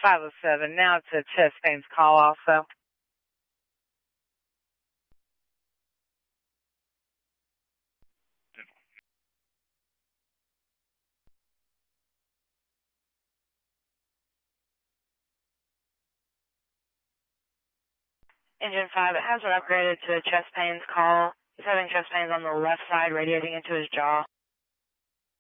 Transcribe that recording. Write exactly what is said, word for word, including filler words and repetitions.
five oh seven. Now it's a chest pains call also. Engine five, it has been upgraded to a chest pains call. He's having chest pains on the left side radiating into his jaw.